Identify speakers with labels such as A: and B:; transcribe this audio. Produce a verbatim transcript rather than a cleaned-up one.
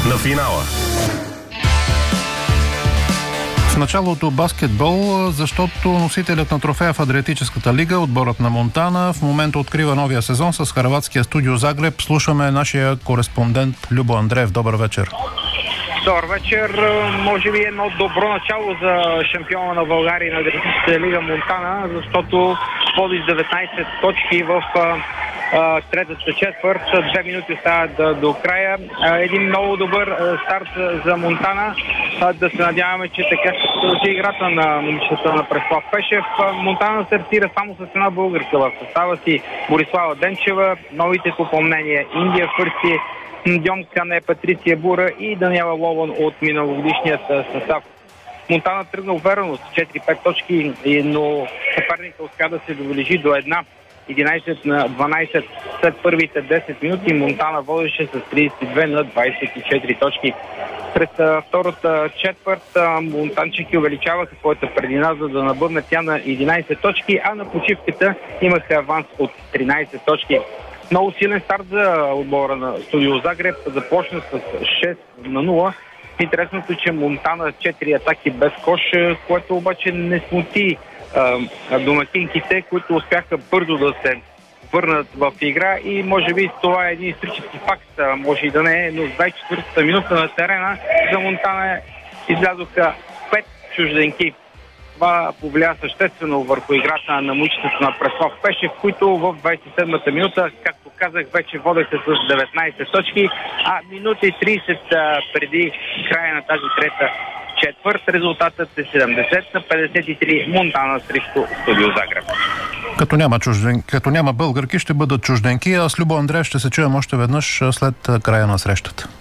A: на финала.
B: В началото баскетбол, защото носителят на трофея в Адриатическата лига, отборът на Монтана, в момента открива новия сезон с хърватския Студио Загреб. Слушаме нашия кореспондент Любо Андреев. Добър вечер.
C: Добър вечер. Може би едно добро начало за шампиона на България и на Адриатическата лига Монтана, защото води с деветнайсет точки в Uh, третата четвърт. Две минути остават до, до края. Uh, един много добър uh, старт за Монтана. Uh, да се надяваме, че така ще продължи играта на момичетата на Преслав Пешев. Uh, Монтана стартира само с една българка в състава си. Борислава Денчева, новите попълнения Индия Фърси, Дьом Кане, Патриция Бура и Даниела Лован от миналогодишният състав. Монтана тръгна уверено с четири-пет точки, но съперника успя да се доближи до една. единайсет на дванайсет след първите десет минути. Монтана водеше с трийсет и две на двайсет и четири точки. През втората четвърт монтанчики увеличаваха своята предина, за да набъдне тя на единайсет точки, а на почивката имаха аванс от тринайсет точки. Много силен старт за отбора на Студио Загреб. Започна с шест на нула. Интересното е, че Монтана четири атаки без кош, което обаче не смути домакинките, които успяха бързо да се върнат в игра и може би това е един исторически факт, може и да не е, но в двайсет и четвъртата минута на терена за Монтана излязоха пет чужденки. Това повлия съществено върху играта на момичетата на Преслав Пешев, които в двайсет и седмата минута, както казах, вече водеха с деветнайсет точки, а минута и трийсет преди края на тази трета четвърт резултатът е седемдесет на петдесет и три Монтана срещу Студио Загреб.
B: Като няма, чужден... Като няма българки, ще бъдат чужденки, а с Любо Андреев ще се чуем още веднъж след края на срещата.